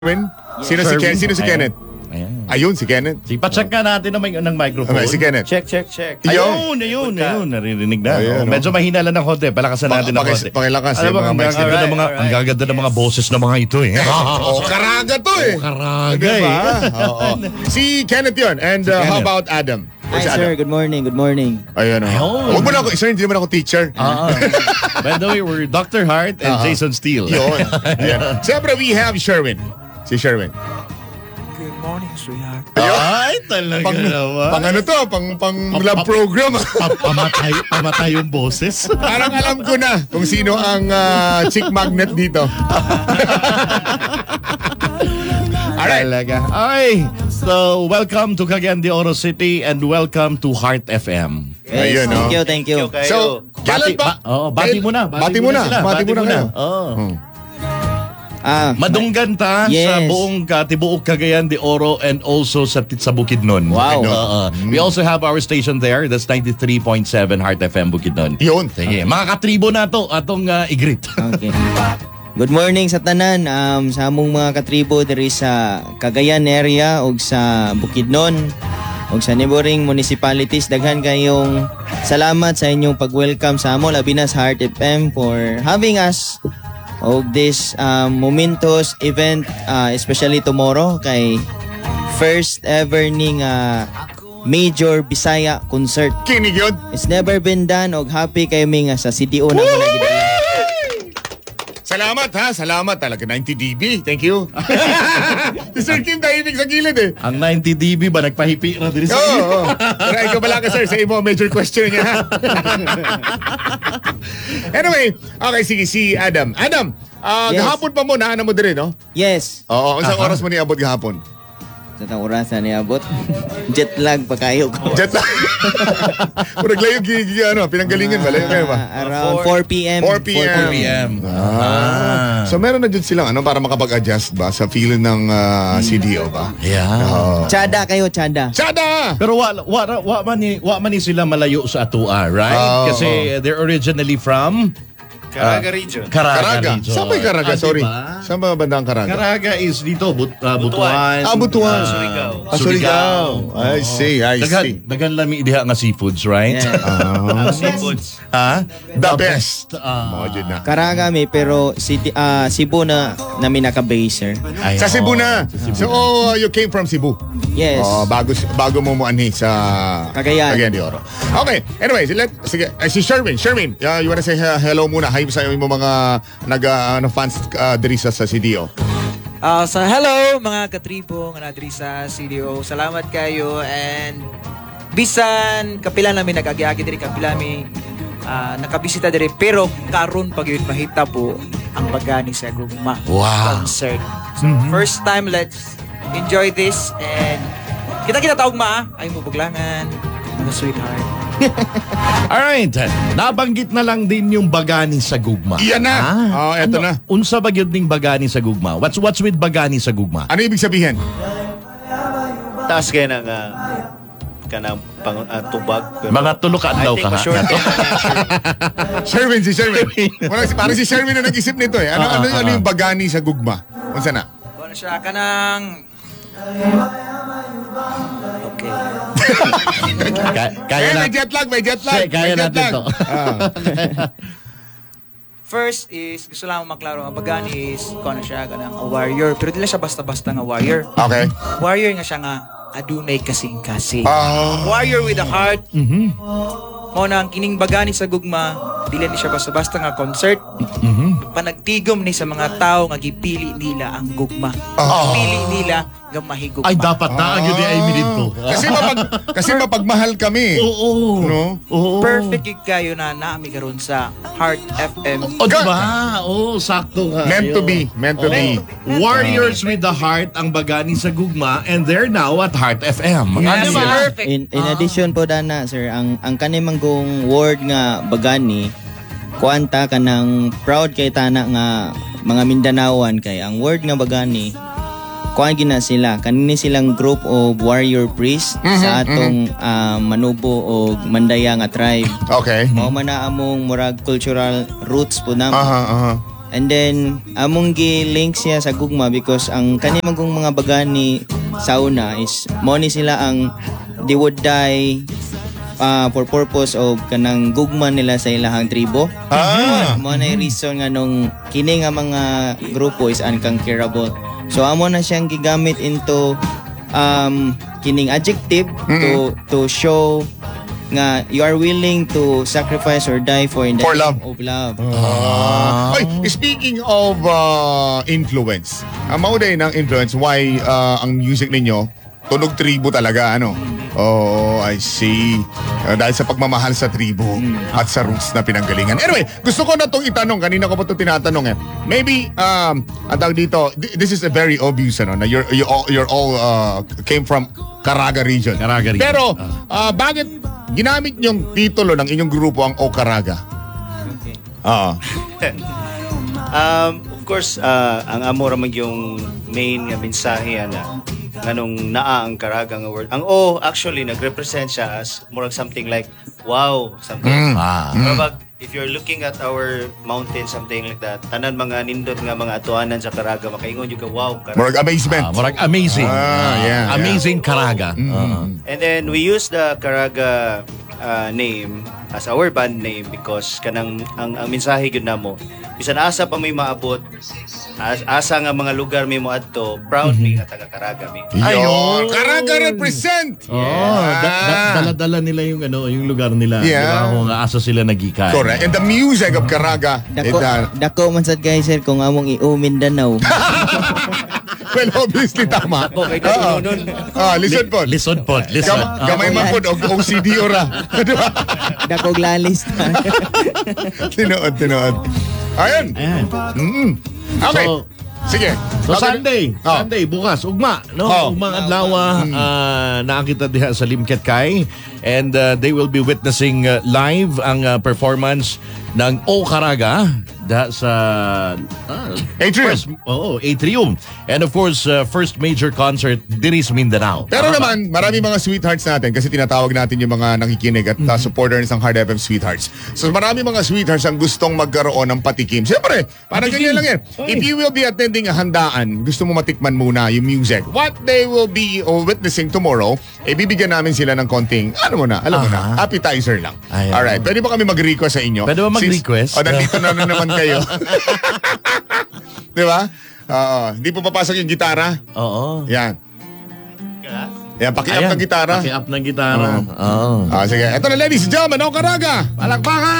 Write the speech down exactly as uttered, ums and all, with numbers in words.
Sherwin? Sino si Ken? Sino si Kenneth? Ayan. Ayun, si Kenneth. Si pacheck nga natin ng, ng microphone. Okay, si Kenneth. Check, check, check. Ayun, ayun, ayun. Naririnig na. Ayun, Oh, medyo mahina lang ng konti. Palakasan natin ng konti. Pakilakas. Alam mo, ang mga gaganda ng mga, ang gaganda ng mga boses ng mga ito eh. Oh, karaga to eh. Karaga Diba? eh. Oo. Si Kenneth yun. And uh, how about Adam? Hi, Si Adam. sir. Good morning, good morning. Ayun. Ayun. Oh. Huwag mo na ako, sir, hindi naman ako teacher. Ah, ah. By the way, we're Doctor Hart and Ah, ah. Jason Steele. Yun. Ayan. Siyempre, we have Sherwin. Si Sherwin. Good morning, sweetheart. Ay, talaga Pang, naman. pang ano to? Pang, pang love program. Pa- pamatay, pamatay yung boses. Parang alam ko na kung sino ang uh, chick magnet dito. Alright. Talaga. Ay, so welcome to Cagayan de Oro City and welcome to Heart F M. Yes, Ayun, thank oh. you, thank you. So, kailan pa? Ba- oh, bati Kail- mo na. Bati mo na. sila, Bati mo na kayo. Oh. Hmm. Ah, Madunggan ta sa Yes. buong Katibuok Cagayan de Oro and also sa sa Bukidnon. Wow. Oo. We also have our station there. That's ninety-three point seven Heart F M Bukidnon. Yun. Sige, mga katribo na to atong uh, igrit. okay. Good morning sa tanan, um, sa among mga katribo diri sa Cagayan area ug sa Bukidnon ug sa neighboring municipalities. Daghan kayong salamat sa inyong pag-welcome sa amo labi na sa Heart F M for having us og this um, momentous event, uh, especially tomorrow kay first ever ning uh, major Bisaya concert. Kinig yun. It's never been done og happy kay mi nga sa C D O na mo na gidala. Salamat ha. Salamat talaga. ninety D B. Thank you. Si Sir Kim tahimik sa gilid eh. Ang ninety D B ba nagpahipi na diri sa Oo. Oh, oh. Pero ikaw bala ka sir sa imo major question niya ha. Anyway, okay sige si Adam. Adam, uh, Yes. gahapon pa mo na ano mo dire no? Yes. Oo, isang Aha. oras mo niabot gahapon. Sa tang orasan ni abot. Jet lag pa kayo ko. Jet lag. Kung naglayo gigi ano, pinanggalingan ba? Layo kayo ba? Ah, around four P M four P M. Ah. So meron na dyan silang ano para makapag-adjust ba sa feeling ng uh, C D O ba? Yeah. Oo. Tsada kayo, tsada. Sada! Pero wa wa wa man ni wa man ni sila malayo sa atua, right? Oo. Kasi they're originally from Caraga region. Caraga, Karaga. region. Saan ba yung Karaga? Ah, Sorry. diba? Saan ba bandang Karaga? Karaga is dito, but, uh, Butuan. Ah, Butuan. ah, Surigao. Ah, Surigao. I Oo. see, I Dagan, see. dagan lami diha nga seafoods, right? Yeah. Ah, Seafoods. Ha? the best. Ah. Mga dyan na. Karaga mi pero City ah Cebu na namin naka-base, sir. Ay, Sa Cebu oo, na. sa Cebu So, na. oh, you came from Cebu. Yes. Oh, bago bago mo mo anhi sa Cagayan. Cagayan de Oro. Okay. Anyway, so let sige, uh, si Sherwin. Sherwin, uh, you wanna say uh, hello muna. Hi sa imo mga nag uh, ano, fans uh, diri sa sa C D O. Ah, sa hello mga katribo nga nadiri sa C D O. Salamat kayo and bisan kapila namin nag-agi-agi diri kapila mi ah, nakabisita diri pero karon pag yun mahita po ang bagani sa gugma Wow. concert. So first time let's enjoy this and kita kita taog ma ay mo buglangan mga sweetheart. Alright. Nabanggit na lang din yung bagani sa gugma. Iyan na. Oh, eto ano, na. Unsa ba gyud ning bagani sa gugma? What's what's with bagani sa gugma? Ano ibig sabihin? Taas kayo ng uh, kanang pang, uh, tubag. Pero Mga tulo ka I adlaw think ka. ma-short ha? Sherwin, si Sherwin. Parang si, parang si Sherwin na nag-isip nito eh. Ano, Ah, ano, ah, ano ah. yung bagani sa gugma? Unsa na? Kung ano siya kanang okay. Ka- kaya Eh, na. may jet lag, may jet lag. Sige, kaya may jet natin lag. to. Ah. First is, gusto lang maklaro, ang bagani is, kung ano siya, ganang a warrior. Pero di lang siya basta-basta nga warrior. Okay. Warrior nga siya nga, adunay kasing-kasing. Ah. Warrior with a heart. Mhm. Mo na ang kining bagani sa gugma, dili ni siya basta-basta nga concert. Mhm. Panagtigom ni sa mga tao nga gipili nila ang gugma. Ah. Pili nila nga mahigugma. Ay dapat na gyud ay mi dito. Kasi mapag kasi mapagmahal kami. Oo. No? Oo. Perfect gig kayo na naami karon sa Heart F M. O diba? Oo, sakto nga. Meant to Ayun. be, meant to be. Warriors with the Heart ang bagani sa gugma and they're now at Heart F M. Yes, Ano ba? perfect. In in addition po dana, sir, ang ang kanimanggong word nga bagani kuanta kanang proud kay tana nga mga Mindanaoan kay ang word nga bagani kuan gina sila kanini silang group of warrior priest sa atong ah, Manubo o Mandaya nga tribe. Okay. Mao man na among murag cultural roots po na. Aha, aha. And then among gi-link siya sa gugma because ang kani magong mga bagani sauna is mo ni sila ang they would die uh, for purpose of kanang gugma nila sa ilahang tribo. Ah. Mo na yung reason nga nung kini nga mga grupo is unconquerable. So amo na siyang gigamit into um kining adjective to to show nga you are willing to sacrifice or die for in the For name love. of love. Ah. Ay, speaking of uh, influence, ang mauday ng influence, why uh, ang music ninyo, tunog tribo talaga, ano? Oh, I see. Uh, dahil sa pagmamahal sa tribo at sa roots na pinanggalingan. Anyway, gusto ko na itong itanong. Kanina ko pa ito tinatanong eh. Maybe, um, ang tawag dito, th- this is a very obvious, ano, na you're, you all, you're all uh, came from Caraga region. Caraga region. Pero, uh, bakit ginamit yung titulo ng inyong grupo ang O Caraga? Oo. Um, of course, uh, ang amo ramang yung main nga mensahe ana nganong naa ang Caraga nga word. Ang O actually nagrepresent siya as more of something like wow, something. Ah. Pero pag if you're looking at our mountain, something like that, tanan mga nindot nga mga atuanan sa Caraga, makaingon yung ka, wow, Caraga. More amazement. Ah, murag amazing. Ah, yeah, yeah. Amazing Caraga. Ah. And then we use the Caraga uh, name as our band name because kanang ang, ang mensahe gyud namo bisan asa pa may maabot as, asa nga mga lugar may moadto proud mi nga taga Caraga mi. Ayun. Caraga represent. Oh, da- da- dala-dala nila yung ano, yung lugar nila. Yeah. Diba? Kung asa sila nagikay. Correct. And the music of Caraga. Dako, it, uh, dako man sad guys sir kung among i-o Mindanao. well, obviously tama. Ako, kay Oo. Dato Ah, listen po. Listen po, listen. Gam- gamay man po, o O C D ora. Diba? Dako glalis. Tinood, tinood. Ayun. Ayan. Mm. Okay. So- Sige. So Okay. Sunday, Oh. Sunday bukas ugma no Oh. ugma adlaw uh, nakakita diha sa Limket Kai and uh, they will be witnessing uh, live ang uh, performance ng O Caraga da sa ah, Atrium. First, oh, Atrium. And of course, uh, first major concert diri sa Mindanao. Pero naman, marami mga sweethearts natin kasi tinatawag natin yung mga nakikinig at uh, supporters ng Hard F M Sweethearts. So marami mga sweethearts ang gustong magkaroon ng patikim. Siyempre, parang Patikim. ganyan lang yan. Oy. If you will be attending a handaan, gusto mo matikman muna yung music, what they will be uh, witnessing tomorrow, eh bibigyan namin sila ng konting, ano mo na, alam mo na, Aha. appetizer lang. Ayun. Alright, pwede ba kami mag-request sa inyo? Pwede ba mag-request? Since- O, nandito na, na naman kayo. Di ba? Oo. Hindi po papasok yung gitara. Oo. Yan. Yan, paki-up ng gitara. Paki-up ng gitara. Oo. Ah, sige. Ito na, ladies and gentlemen, O Caraga. Palakpakan!